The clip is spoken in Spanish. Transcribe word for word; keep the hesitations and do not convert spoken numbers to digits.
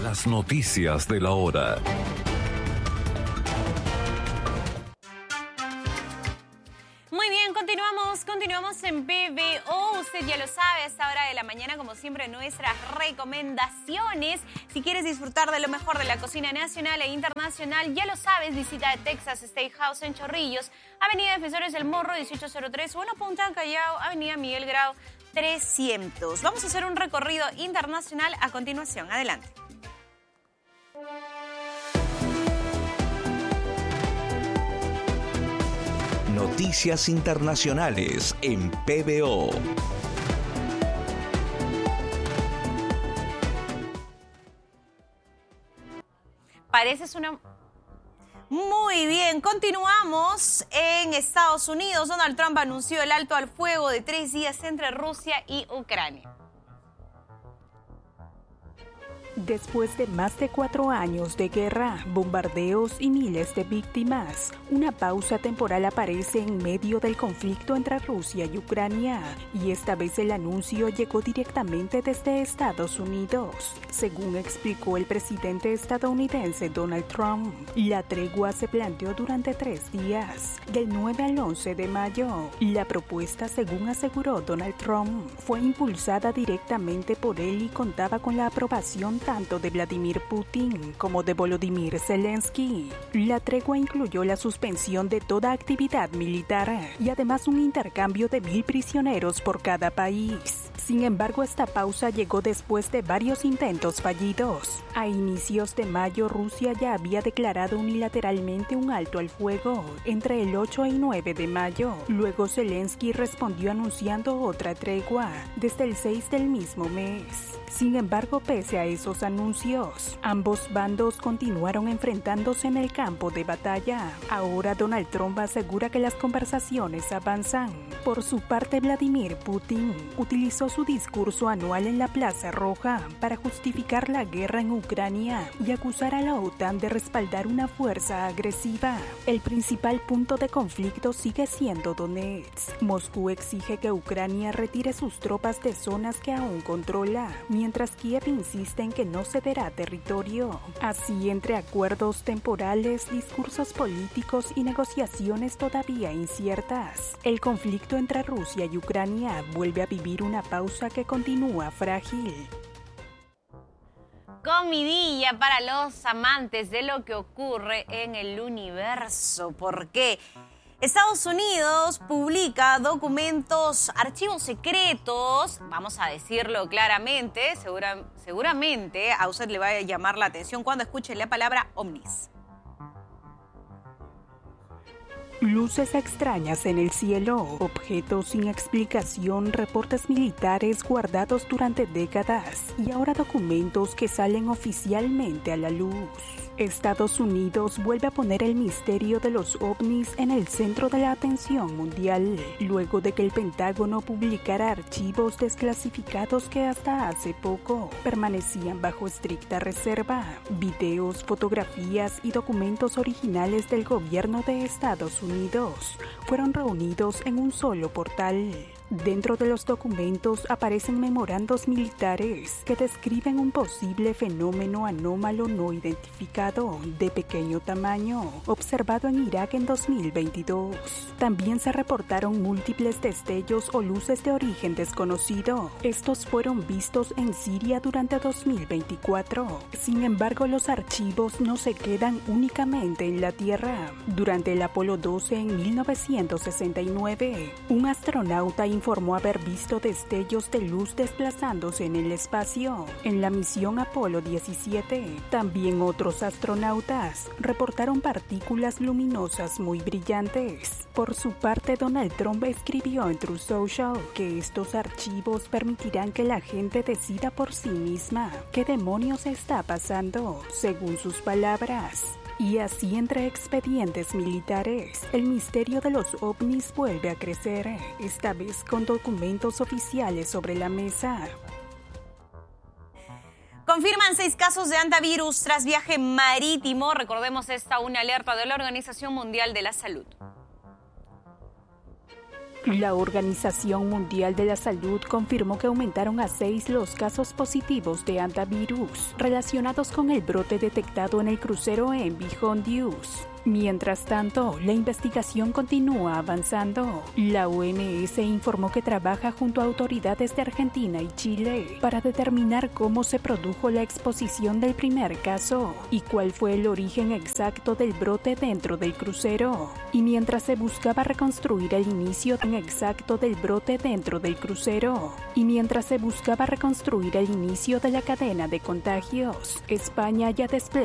Las noticias de la hora. Muy bien, continuamos, continuamos en P B O. Usted ya lo sabe, a esta hora de la mañana, como siempre, nuestras recomendaciones. Si quieres disfrutar de lo mejor de la cocina nacional e internacional, ya lo sabes, visita Texas Steakhouse en Chorrillos, Avenida Defensores del Morro dieciocho cero tres, uno Punta Callao, Avenida Miguel Grau trescientos. Vamos a hacer un recorrido internacional a continuación. Adelante. Noticias internacionales en P B O. Pareces una... Muy bien, continuamos en Estados Unidos. Donald Trump anunció el alto al fuego de tres días entre Rusia y Ucrania. Después de más de cuatro años de guerra, bombardeos y miles de víctimas, una pausa temporal aparece en medio del conflicto entre Rusia y Ucrania, y esta vez el anuncio llegó directamente desde Estados Unidos. Según explicó el presidente estadounidense Donald Trump, la tregua se planteó durante tres días, del nueve al once de mayo. La propuesta, según aseguró Donald Trump, fue impulsada directamente por él y contaba con la aprobación tanto de Vladimir Putin como de Volodymyr Zelensky. La tregua incluyó la suspensión de toda actividad militar y además un intercambio de mil prisioneros por cada país. Sin embargo, esta pausa llegó después de varios intentos fallidos. A inicios de mayo, Rusia ya había declarado unilateralmente un alto al fuego entre el ocho y nueve de mayo. Luego Zelensky respondió anunciando otra tregua desde el seis del mismo mes. Sin embargo, pese a esos anuncios, ambos bandos continuaron enfrentándose en el campo de batalla. Ahora Donald Trump asegura que las conversaciones avanzan. Por su parte, Vladimir Putin utilizó su discurso anual en la Plaza Roja para justificar la guerra en Ucrania y acusar a la OTAN de respaldar una fuerza agresiva. El principal punto de conflicto sigue siendo Donetsk. Moscú exige que Ucrania retire sus tropas de zonas que aún controla, mientras Kiev insiste en que no cederá territorio. Así, entre acuerdos temporales, discursos políticos y negociaciones todavía inciertas, el conflicto entre Rusia y Ucrania vuelve a vivir una pausa que continúa frágil. Comidilla para los amantes de lo que ocurre en el universo. ¿Por qué? Estados Unidos publica documentos, archivos secretos, vamos a decirlo claramente, segura, seguramente a usted le va a llamar la atención cuando escuche la palabra ovnis. Luces extrañas en el cielo, objetos sin explicación, reportes militares guardados durante décadas y ahora documentos que salen oficialmente a la luz. Estados Unidos vuelve a poner el misterio de los ovnis en el centro de la atención mundial, luego de que el Pentágono publicara archivos desclasificados que hasta hace poco permanecían bajo estricta reserva. Videos, fotografías y documentos originales del gobierno de Estados Unidos fueron reunidos en un solo portal. Dentro de los documentos aparecen memorandos militares que describen un posible fenómeno anómalo no identificado de pequeño tamaño observado en Irak en dos mil veintidós. También se reportaron múltiples destellos o luces de origen desconocido. Estos fueron vistos en Siria durante dos mil veinticuatro. Sin embargo, los archivos no se quedan únicamente en la Tierra. Durante el Apolo doce en mil novecientos sesenta y nueve, un astronauta informó haber visto destellos de luz desplazándose en el espacio. En la misión Apolo diecisiete, también otros astronautas reportaron partículas luminosas muy brillantes. Por su parte, Donald Trump escribió en Truth Social que estos archivos permitirán que la gente decida por sí misma qué demonios está pasando, según sus palabras. Y así, entre expedientes militares, el misterio de los ovnis vuelve a crecer, esta vez con documentos oficiales sobre la mesa. Confirman seis casos de hantavirus tras viaje marítimo. Recordemos esta una alerta de la Organización Mundial de la Salud. La Organización Mundial de la Salud confirmó que aumentaron a seis los casos positivos de hantavirus relacionados con el brote detectado en el crucero M V Hondius. Mientras tanto, la investigación continúa avanzando. La O M S informó que trabaja junto a autoridades de Argentina y Chile para determinar cómo se produjo la exposición del primer caso y cuál fue el origen exacto del brote dentro del crucero. Y mientras se buscaba reconstruir el inicio exacto del brote dentro del crucero, y mientras se buscaba reconstruir el inicio de la cadena de contagios, España ya desplegó